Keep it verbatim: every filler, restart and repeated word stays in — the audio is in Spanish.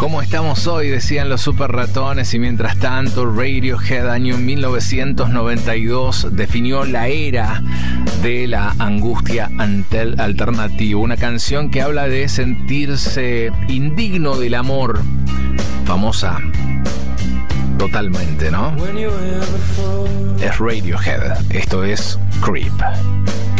¿Cómo estamos hoy? Decían los super ratones. Y mientras tanto, Radiohead, año mil novecientos noventa y dos, definió la era de la angustia alternativa. Una canción que habla de sentirse indigno del amor. Famosa totalmente, ¿no? Es Radiohead. Esto es Creep.